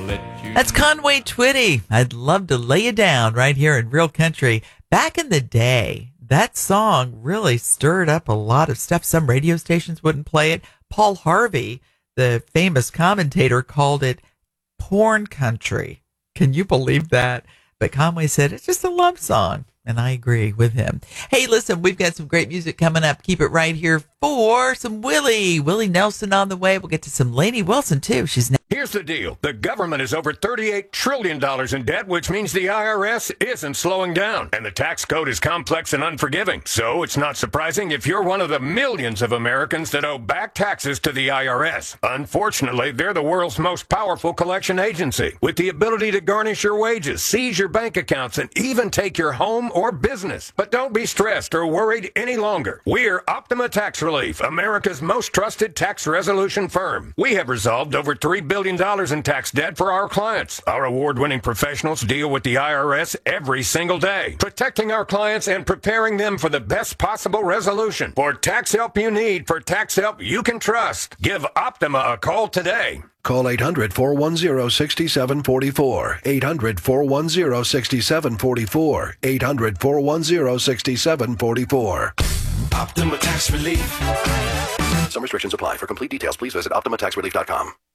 That's Conway Twitty. I'd love to lay you down right here in Real Country. Back in the day, that song really stirred up a lot of stuff. Some radio stations wouldn't play it. Paul Harvey, the famous commentator, called it porn country. Can you believe that? But Conway said it's just a love song. And I agree with him. Hey, listen, we've got some great music coming up. Keep it right here for some Willie Nelson on the way. We'll get to some Lainey Wilson, too. She's Here's the deal. The government is over $38 trillion in debt, which means the IRS isn't slowing down. And the tax code is complex and unforgiving. So it's not surprising if you're one of the millions of Americans that owe back taxes to the IRS. Unfortunately, they're the world's most powerful collection agency, with the ability to garnish your wages, seize your bank accounts, and even take your home or business. But don't be stressed or worried any longer. We're Optima Tax Relief, America's most trusted tax resolution firm. We have resolved over $3 billion in tax debt for our clients. Our award-winning professionals deal with the IRS every single day, protecting our clients and preparing them for the best possible resolution. For tax help you need, for tax help you can trust, give Optima a call today. Call 800-410-6744. 800-410-6744. 800-410-6744. Optima Tax Relief. Some restrictions apply. For complete details, please visit OptimaTaxRelief.com.